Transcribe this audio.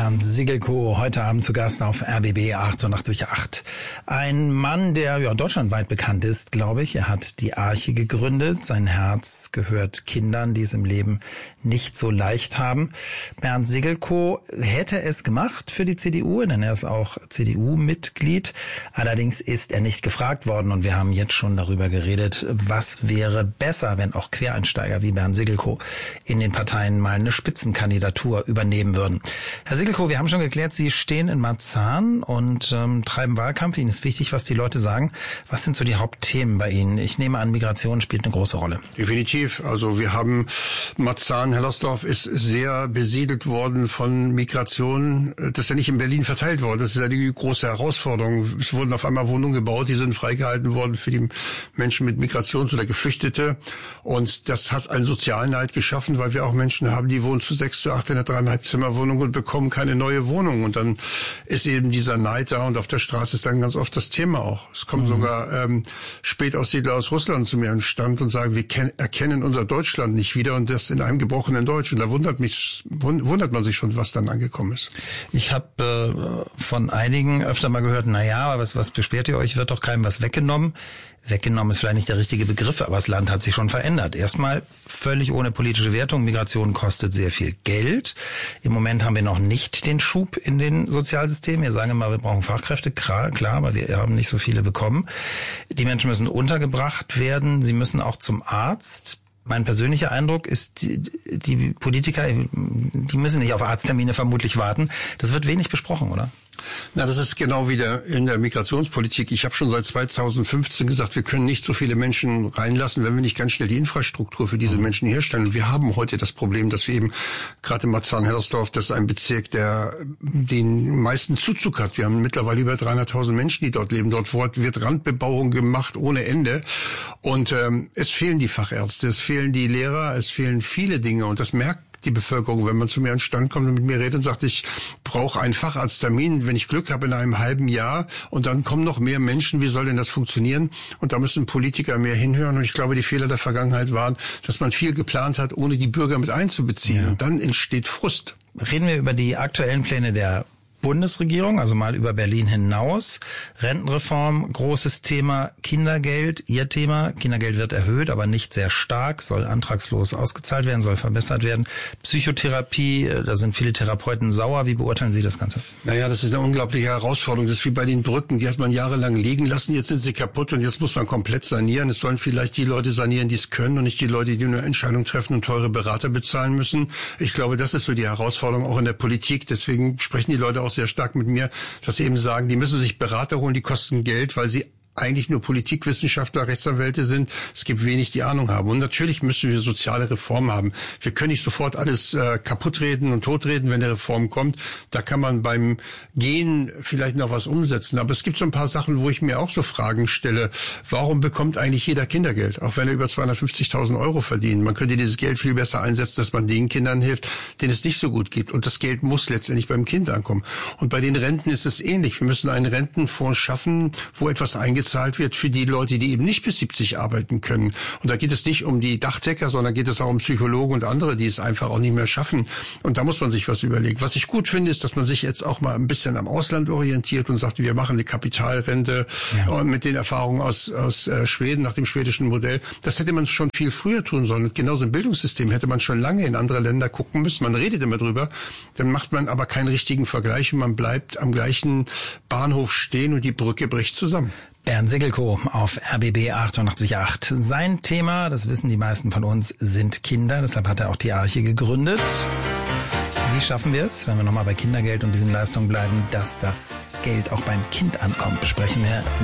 Bernd Sigelko, heute Abend zu Gast auf RBB 88.8. Ein Mann, der deutschlandweit bekannt ist, glaube ich. Er hat die Arche gegründet. Sein Herz gehört Kindern, die es im Leben nicht so leicht haben. Bernd Sigelko hätte es gemacht für die CDU, denn er ist auch CDU-Mitglied. Allerdings ist er nicht gefragt worden und wir haben jetzt schon darüber geredet, was wäre besser, wenn auch Quereinsteiger wie Bernd Sigelko in den Parteien mal eine Spitzenkandidatur übernehmen würden. Herr Sigelko, wir haben schon geklärt, Sie stehen in Marzahn und treiben Wahlkampf. Ihnen ist wichtig, was die Leute sagen. Was sind so die Hauptthemen bei Ihnen? Ich nehme an, Migration spielt eine große Rolle. Definitiv. Also wir haben Marzahn-Hellersdorf ist sehr besiedelt worden von Migration. Das ist ja nicht in Berlin verteilt worden. Das ist ja die große Herausforderung. Es wurden auf einmal Wohnungen gebaut, die sind freigehalten worden für die Menschen mit Migrations- oder Geflüchtete. Und das hat einen sozialen Neid geschaffen, weil wir auch Menschen haben, die wohnen zu 6, zu 8 in der 3,5 Zimmerwohnung und bekommen keine neue Wohnung. Und dann ist eben dieser Neid da und auf der Straße ist dann ganz oft das Thema auch. Es kommen sogar Spätaussiedler aus Russland zu mir an den Stand und sagen, wir erkennen unser Deutschland nicht wieder und das in einem gebrochenen Deutsch. Und da wundert man sich schon, was dann angekommen ist. Ich habe von einigen öfter mal gehört, aber was beschwert ihr euch, wird doch keinem was weggenommen. Weggenommen ist vielleicht nicht der richtige Begriff, aber das Land hat sich schon verändert. Erstmal völlig ohne politische Wertung. Migration kostet sehr viel Geld. Im Moment haben wir noch nicht den Schub in den Sozialsystemen. Wir sagen immer, wir brauchen Fachkräfte, klar, aber wir haben nicht so viele bekommen. Die Menschen müssen untergebracht werden. Sie müssen auch zum Arzt. Mein persönlicher Eindruck ist, die Politiker, die müssen nicht auf Arzttermine vermutlich warten. Das wird wenig besprochen, oder? Na, das ist genau wie in der Migrationspolitik. Ich habe schon seit 2015 gesagt, wir können nicht so viele Menschen reinlassen, wenn wir nicht ganz schnell die Infrastruktur für diese Menschen herstellen. Und wir haben heute das Problem, dass wir eben gerade in Marzahn-Hellersdorf, das ist ein Bezirk, der den meisten Zuzug hat. Wir haben mittlerweile über 300.000 Menschen, die dort leben. Dort wird Randbebauung gemacht ohne Ende. Und es fehlen die Fachärzte, es fehlen die Lehrer, es fehlen viele Dinge. Und das merkt die Bevölkerung, wenn man zu mir an den Stand kommt und mit mir redet und sagt, ich brauche einen Facharzttermin, wenn ich Glück habe, in einem halben Jahr und dann kommen noch mehr Menschen, wie soll denn das funktionieren? Und da müssen Politiker mehr hinhören und ich glaube, die Fehler der Vergangenheit waren, dass man viel geplant hat, ohne die Bürger mit einzubeziehen und dann entsteht Frust. Reden wir über die aktuellen Pläne der Bundesregierung, also mal über Berlin hinaus. Rentenreform, großes Thema. Kindergeld, Ihr Thema. Kindergeld wird erhöht, aber nicht sehr stark, soll antragslos ausgezahlt werden, soll verbessert werden. Psychotherapie, da sind viele Therapeuten sauer. Wie beurteilen Sie das Ganze? Naja, das ist eine unglaubliche Herausforderung. Das ist wie bei den Brücken, die hat man jahrelang liegen lassen, jetzt sind sie kaputt und jetzt muss man komplett sanieren. Es sollen vielleicht die Leute sanieren, die es können und nicht die Leute, die nur Entscheidungen treffen und teure Berater bezahlen müssen. Ich glaube, das ist so die Herausforderung auch in der Politik. Deswegen sprechen die Leute auch sehr stark mit mir, dass sie eben sagen, die müssen sich Berater holen, die kosten Geld, weil sie eigentlich nur Politikwissenschaftler, Rechtsanwälte sind. Es gibt wenig, die Ahnung haben. Und natürlich müssen wir soziale Reformen haben. Wir können nicht sofort alles kaputtreden und totreden, wenn eine Reform kommt. Da kann man beim Gehen vielleicht noch was umsetzen. Aber es gibt so ein paar Sachen, wo ich mir auch so Fragen stelle. Warum bekommt eigentlich jeder Kindergeld? Auch wenn er über 250.000 Euro verdient. Man könnte dieses Geld viel besser einsetzen, dass man den Kindern hilft, denen es nicht so gut geht. Und das Geld muss letztendlich beim Kind ankommen. Und bei den Renten ist es ähnlich. Wir müssen einen Rentenfonds schaffen, wo etwas eingezahlt wird für die Leute, die eben nicht bis 70 arbeiten können. Und da geht es nicht um die Dachdecker, sondern geht es auch um Psychologen und andere, die es einfach auch nicht mehr schaffen. Und da muss man sich was überlegen. Was ich gut finde, ist, dass man sich jetzt auch mal ein bisschen am Ausland orientiert und sagt, wir machen eine Kapitalrente mit den Erfahrungen aus Schweden, nach dem schwedischen Modell. Das hätte man schon viel früher tun sollen. Und genauso im Bildungssystem hätte man schon lange in andere Länder gucken müssen. Man redet immer drüber, dann macht man aber keinen richtigen Vergleich und man bleibt am gleichen Bahnhof stehen und die Brücke bricht zusammen. Bernd Sigelko auf RBB 88.8. Sein Thema, das wissen die meisten von uns, sind Kinder. Deshalb hat er auch die Arche gegründet. Wie schaffen wir es, wenn wir nochmal bei Kindergeld und diesen Leistungen bleiben, dass das Geld auch beim Kind ankommt? Besprechen wir